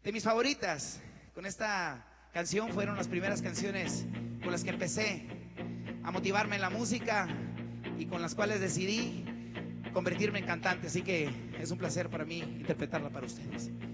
de mis favoritas. Con esta canción fueron las primeras canciones con las que empecé a motivarme en la música y con las cuales decidí convertirme en cantante. Así que es un placer para mí interpretarla para ustedes.